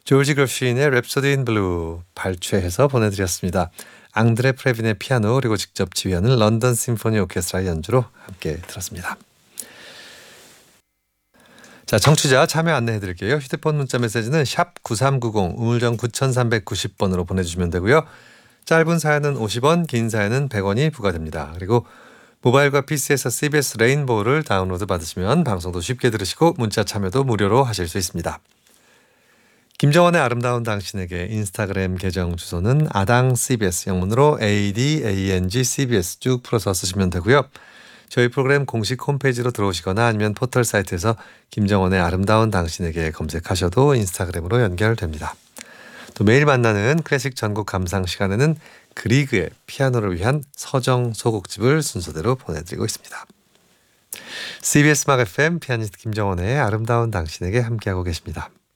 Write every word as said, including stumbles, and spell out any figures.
조지 그르핀의 랩소디 인 블루 발췌해서 보내드렸습니다. 앙드레 프레빈의 피아노 그리고 직접 지휘하는 런던 심포니 오케스트라의 연주로 함께 들었습니다. 자, 청취자 참여 안내해드릴게요. 휴대폰 문자 메시지는 샵 구삼구공 우물정 구삼구공 번으로 보내주시면 되고요. 짧은 사연은 오십 원, 긴 사연은 백 원이 부과됩니다. 그리고 모바일과 피시에서 씨비에스 레인보우를 다운로드 받으시면 방송도 쉽게 들으시고 문자 참여도 무료로 하실 수 있습니다. 김정원의 아름다운 당신에게 인스타그램 계정 주소는 아당 씨비에스 영문으로 에이디에이엔지 씨비에스 쭉 풀어서 쓰시면 되고요. 저희 프로그램 공식 홈페이지로 들어오시거나 아니면 포털 사이트에서 김정원의 아름다운 당신에게 검색하셔도 인스타그램으로 연결됩니다. 또 매일 만나는 클래식 전곡 감상 시간에는 그리그의 피아노를 위한 서정 소곡집을 순서대로 보내드리고 있습니다. 씨비에스 막 에프엠 피아니스트 김정원의 아름다운 당신에게 함께하고 계십니다.